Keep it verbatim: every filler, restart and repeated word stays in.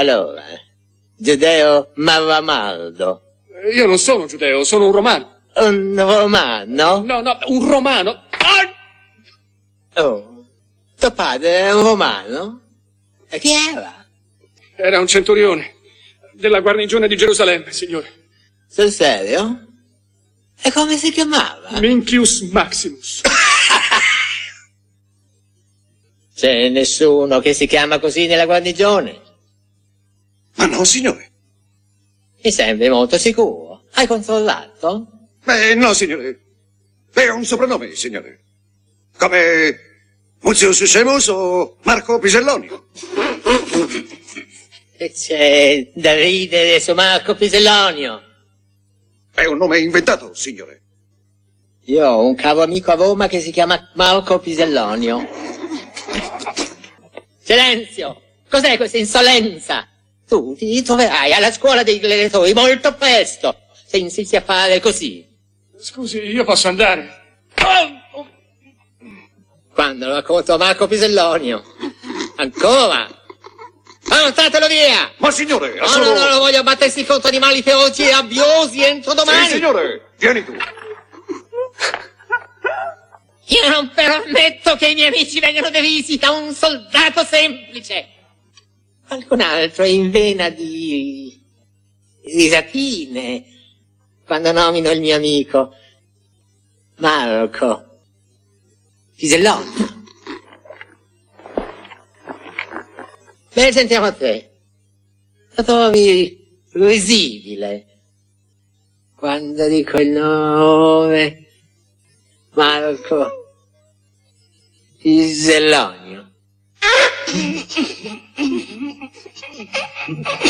Allora, giudeo Mavamaldo. Io non sono giudeo, sono un romano. Un romano? No, no, un romano. Ah! Oh, tuo padre è un romano? E chi era? Era un centurione della guarnigione di Gerusalemme, signore. Sul serio? E come si chiamava? Mincius Maximus. C'è nessuno che si chiama così nella guarnigione? Ma no, signore. Mi sembri molto sicuro. Hai controllato? Beh, no, signore. È un soprannome, signore. Come Muzius Semus o Marco Pisellonio. E c'è da ridere su Marco Pisellonio. È un nome inventato, signore. Io ho un caro amico a Roma che si chiama Marco Pisellonio. Silenzio! Cos'è questa insolenza? Tu ti troverai alla scuola dei gladiatori molto presto se insisti a fare così. Scusi, io posso andare? Quando lo racconto a Marco Pisellonio? Ancora? Portatelo via! Ma signore, No, solo... no, no, non voglio battersi contro animali feroci e rabbiosi entro domani! Sì, signore, vieni tu. Io non permetto che i miei amici vengano derisi da un soldato semplice! Qualcun altro è in vena di risatine quando nomino il mio amico Marco Pisellonio. Beh, sentiamo a te. Lo trovi risibile quando dico il nome Marco Pisellonio.